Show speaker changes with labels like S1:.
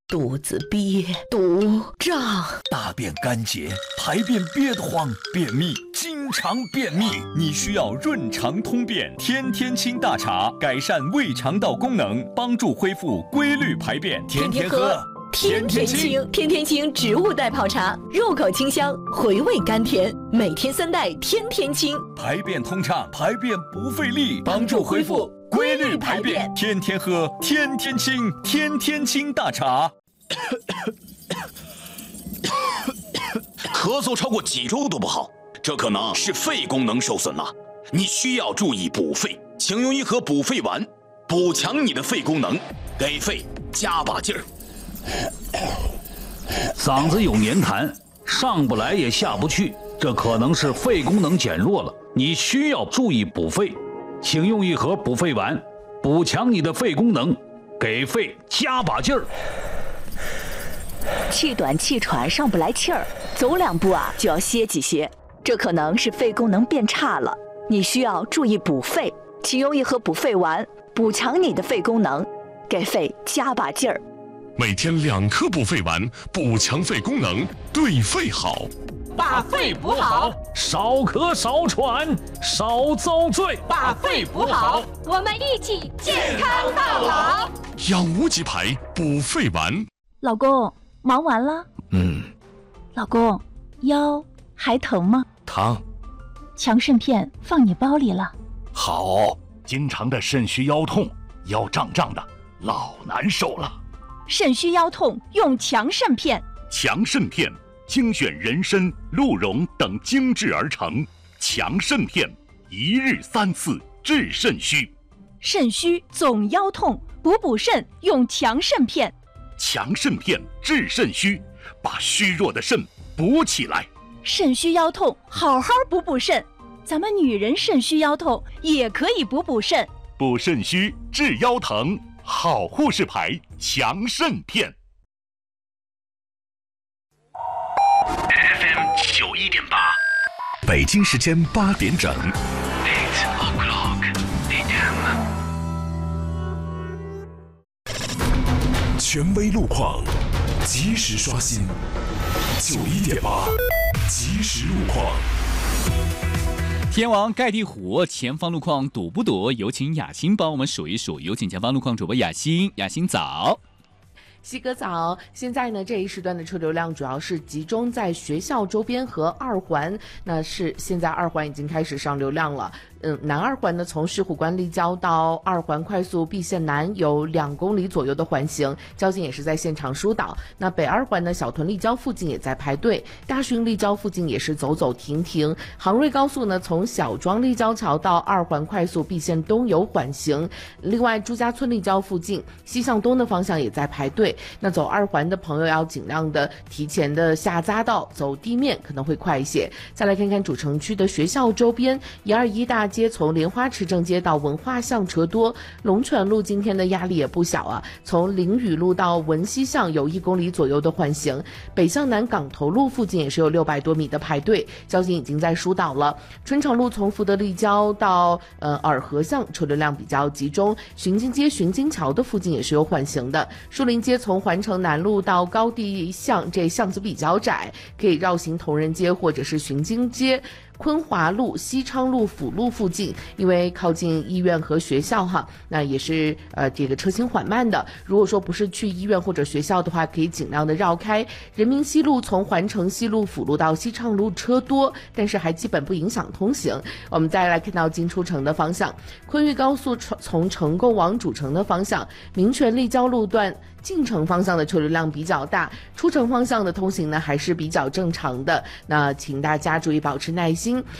S1: 肚子憋，肚胀，
S2: 大便干结，排便憋得慌，便秘，经常便秘，你需要润肠通便天天清大茶，改善胃肠道功能，帮助恢复规律排便，天天喝。
S1: 天天清，天天清植物代泡茶，入口清香，回味甘甜，每天3袋，天天清，
S2: 排便通畅，排便不费力，帮助恢复规律排便，天天喝，天天清，天天清大茶。
S3: 咳嗽超过几周都不好，这可能是肺功能受损了，你需要注意补肺，请用一盒补肺丸，补强你的肺功能，给肺加把劲儿。
S4: 嗓子有黏痰，上不来也下不去，这可能是肺功能减弱了，你需要注意补肺，请用一盒补肺丸，补强你的肺功能，给肺加把劲儿。
S5: 气短气喘上不来气儿，走2步就要歇几歇，这可能是肺功能变差了，你需要注意补肺，请用一盒补肺丸，补强你的肺功能，给肺加把劲儿。
S6: 每天2颗补肺丸，补强肺功能，对肺好。
S7: 把肺补好，
S4: 少咳少喘少遭罪。
S7: 把肺补好，
S8: 我们一起健康到老。
S6: 养无极牌补肺丸。
S9: 老公，忙完了？老公，腰还疼吗？
S10: 疼。
S9: 强肾片放你包里了。
S10: 好，经常的肾虚腰痛，腰胀胀的，老难受了。
S9: 肾虚腰痛用强肾片。
S10: 强肾片精选人参、鹿茸等精制而成，强肾片1日3次治肾虚。
S9: 肾虚总腰痛，补肾用强肾片。
S10: 强肾片治肾虚，把虚弱的肾补起来。
S9: 肾虚腰痛，好好补肾。咱们女人肾虚腰痛也可以补肾。
S10: 补肾虚治腰疼，好护士牌强肾片。
S11: FM 91.8，北京时间8点整。8 o'clock AM。权威路况，及时刷新。91.8，及时路况。
S12: 天王盖地虎，前方路况堵不堵？有请雅欣帮我们数一数。有请前方路况主播雅欣，雅欣早。
S13: 西哥早，现在呢这一时段的车流量主要是集中在学校周边和2环，那是现在2环已经开始上流量了。南2环呢，从石虎关立交到2环快速毕县南有2公里左右的环行，交警也是在现场疏导。那北2环呢，小屯立交附近也在排队，大顺立交附近也是走走停停。杭瑞高速呢，从小庄立交桥到2环快速毕县东有缓行。另外，朱家村立交附近西向东的方向也在排队。那走2环的朋友要尽量的提前的下匝道，走地面可能会快一些。再来看看主城区的学校周边，121大街从莲花池正街到文化巷车多，龙泉路今天的压力也不小啊，从凌雨路到文溪巷有1公里左右的缓行，北向南港头路附近也是有600多米的排队，交警已经在疏导了。春城路从福德立交到洱河巷车流量比较集中，巡经街巡经桥的附近也是有缓行的，树林街从环城南路到高地巷这巷子比较窄，可以绕行同仁街或者是巡经街。昆华路、西昌路、辅路附近，因为靠近医院和学校哈，那也是这个车行缓慢的。如果说不是去医院或者学校的话，可以尽量的绕开。人民西路从环城西路、辅路到西昌路车多，但是还基本不影响通行。我们再来看到进出城的方向，昆玉高速从成购往主城的方向，民权立交路段进城方向的车流量比较大，出城方向的通行呢还是比较正常的。那请大家注意保持耐心。